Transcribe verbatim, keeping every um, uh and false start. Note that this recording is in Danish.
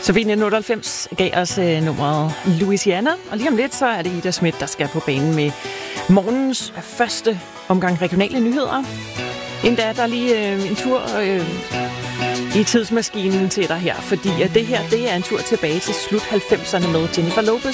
Sofie nitten otteoghalvfems gav os øh, nummeret Louisiana, og lige om lidt, så er det Ida Schmidt, der skal på banen med morgens første omgang regionale nyheder. Inden da, der er lige øh, en tur øh, i tidsmaskinen til dig her, fordi at det her, det er en tur tilbage til slut halvfemserne med Jennifer Lopez.